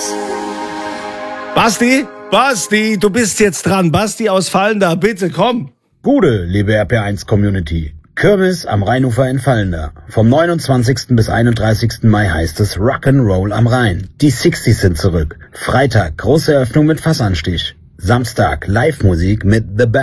Basti, du bist jetzt dran. Basti aus Fallenda, bitte komm. Gute, liebe RPR1-Community. Kirmes am Rheinufer in Fallenda. Vom 29. bis 31. Mai heißt es Rock'n'Roll am Rhein. Die 60s sind zurück. Freitag große Eröffnung mit Fassanstich. Samstag Live-Musik mit The Band.